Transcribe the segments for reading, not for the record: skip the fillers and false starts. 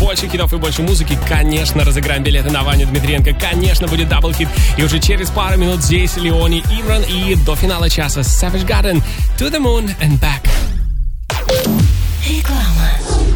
больше хитов и больше музыки. Конечно, разыграем билеты на Ваню Дмитриенко. Конечно, будет даблхит. И уже через пару минут здесь Леони Ивран. И до финала часа Savage Garden, To the Moon and Back. Реклама.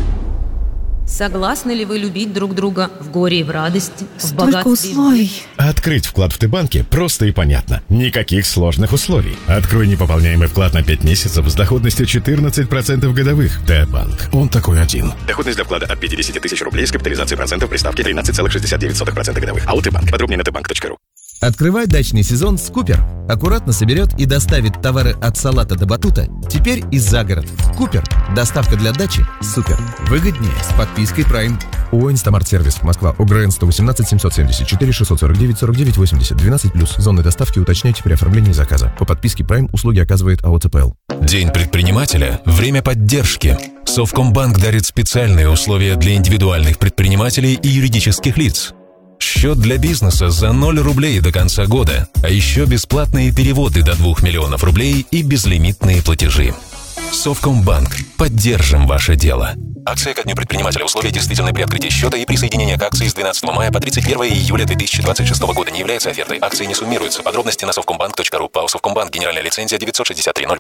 Согласны ли вы любить друг друга в горе и в радости, в Столько богатстве? условий. Открыть вклад в Т-банке просто и понятно. Никаких сложных условий. Открой непополняемый вклад на 5 месяцев с доходностью 14% годовых. Т-банк. Он такой один. Доходность для вклада от 50 тысяч рублей с капитализацией процентов при ставке 13,69% годовых. АО Т-банк. Подробнее на tbank.ru. Открывай дачный сезон с Купер. Аккуратно соберет и доставит товары от салата до батута. Теперь и за город. Купер. Доставка для дачи. Супер. Выгоднее с подпиской Prime. ООО «Инстамарт-сервис», Москва, ОГРН 118 774 649 49 80, 12+. Зоны доставки уточняйте при оформлении заказа. По подписке Prime услуги оказывает АО ЦПЛ. День предпринимателя – время поддержки. Совкомбанк дарит специальные условия для индивидуальных предпринимателей и юридических лиц. Счет для бизнеса за 0 рублей до конца года, а еще бесплатные переводы до 2 миллионов рублей и безлимитные платежи. Совкомбанк. Поддержим ваше дело. Акция ко дню предпринимателя. Условия действительны при открытии счета и присоединение к акции с 12 мая по 31 июля 2026 года не является офертой. Акции не суммируются. Подробности на совкомбанк.ру. ПАО «Совкомбанк». Генеральная лицензия 963-0+.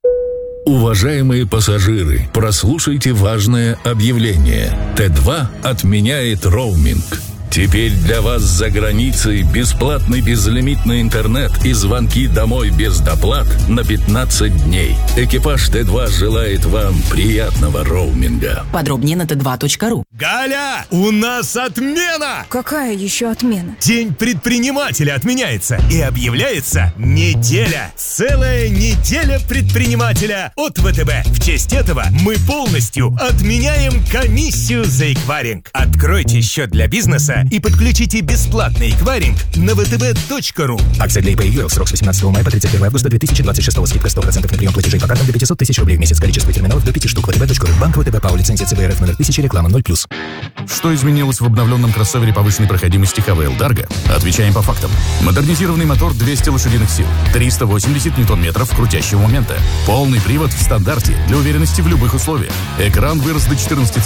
Уважаемые пассажиры, прослушайте важное объявление. Т2 отменяет роуминг. Теперь для вас за границей бесплатный безлимитный интернет и звонки домой без доплат на 15 дней. Экипаж Т2 желает вам приятного роуминга. Подробнее на t2.ru. Галя, у нас отмена! Какая еще отмена? День предпринимателя отменяется и объявляется неделя. Целая неделя предпринимателя от ВТБ. В честь этого мы полностью отменяем комиссию за эквайринг. Откройте счет для бизнеса и подключите бесплатный эквайринг на vtb.ru. Акция для ИП и ЮЭЛ. Срок с 18 мая по 31 августа 2026. Скидка 100% на прием платежей по картам до 500 тысяч рублей в месяц. Количество терминалов до 5 штук. vtb.ru. Банк ВТБ. ПАО. Лицензия ЦБРФ номер 1000. Реклама 0+. Что изменилось в обновленном кроссовере повышенной проходимости ХВЛ Dargo? Отвечаем по фактам. Модернизированный мотор 200 лошадиных сил, 380 ньютон-метров крутящего момента, полный привод в стандарте для уверенности в любых условиях. Экран вырос до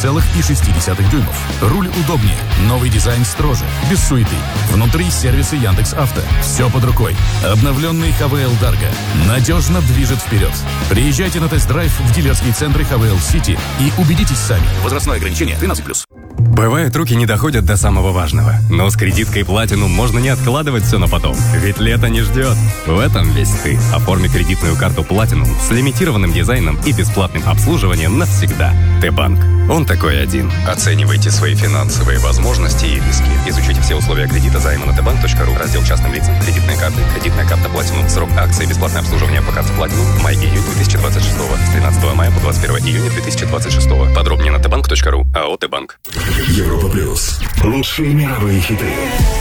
14,6 дюймов. Руль удобнее, новый дизайн строже, без суеты. Внутри сервисы Яндекс.Авто. Все под рукой. Обновленный ХВЛ Dargo надежно движет вперед. Приезжайте на тест-драйв в дилерские центры ХВЛ Сити и убедитесь сами. Возрастное ограничение 13+. Бывает, руки не доходят до самого важного. Но с кредиткой Platinum можно не откладывать все на потом. Ведь лето не ждет. В этом весь ты. Оформи кредитную карту Platinum с лимитированным дизайном и бесплатным обслуживанием навсегда. Т-банк. Он такой один. Оценивайте свои финансовые возможности и риски. Изучите все условия кредита займа на tbank.ru. Раздел частным лицам. Кредитные карты. Кредитная карта Platinum. Срок акции. Бесплатное обслуживание по карте Platinum. Май-июнь 2026. С 13 мая по 21 июня 2026. Подробнее на tbank.ru. АО Т-банк. Европа Плюс. Лучшие мировые хиты.